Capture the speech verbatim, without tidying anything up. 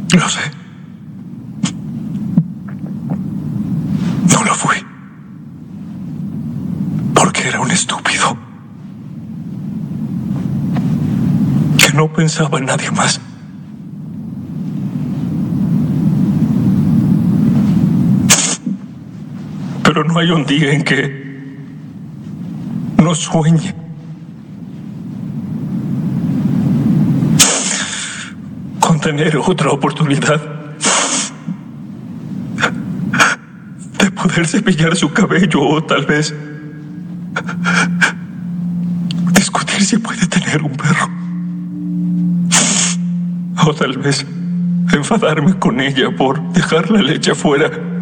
Lo sé. No lo fui. Porque era un estúpido. Que no pensaba en nadie más. Pero no hay un día en que no sueñe con tener otra oportunidad de poder cepillar su cabello o tal vez discutir si puede tener un perro. O tal vez enfadarme con ella por dejar la leche afuera.